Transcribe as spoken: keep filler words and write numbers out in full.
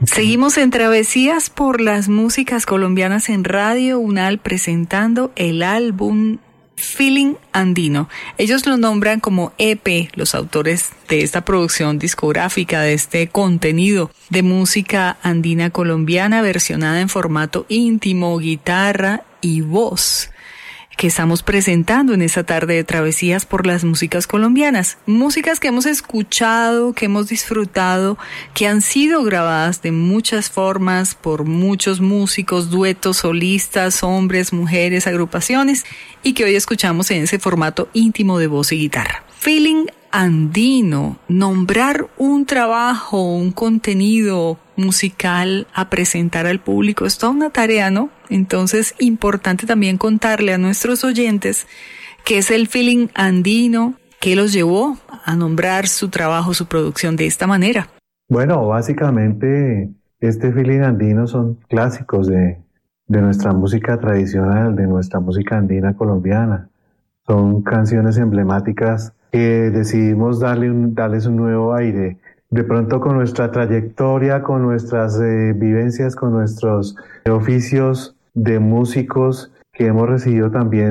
Seguimos en Travesías por las Músicas Colombianas en Radio UNAL presentando el álbum Feeling Andino. Ellos lo nombran como E P, los autores de esta producción discográfica, de este contenido de música andina colombiana versionada en formato íntimo, guitarra y voz, que estamos presentando en esta tarde de Travesías por las Músicas Colombianas. Músicas que hemos escuchado, que hemos disfrutado, que han sido grabadas de muchas formas por muchos músicos, duetos, solistas, hombres, mujeres, agrupaciones, y que hoy escuchamos en ese formato íntimo de voz y guitarra. Feeling Andino, nombrar un trabajo, un contenido musical a presentar al público es toda una tarea, ¿no? Entonces, importante también contarle a nuestros oyentes qué es el Feeling Andino, qué los llevó a nombrar su trabajo, su producción de esta manera. Bueno, básicamente este Feeling Andino son clásicos de, de nuestra música tradicional, de nuestra música andina colombiana. Son canciones emblemáticas que decidimos darle un, darles un nuevo aire. De pronto con nuestra trayectoria, con nuestras eh, vivencias, con nuestros oficios de músicos que hemos recibido también